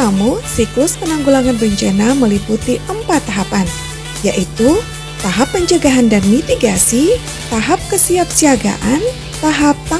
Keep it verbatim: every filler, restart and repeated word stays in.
kamu, siklus penanggulangan bencana meliputi empat tahapan, yaitu tahap pencegahan dan mitigasi, tahap kesiapsiagaan, tahap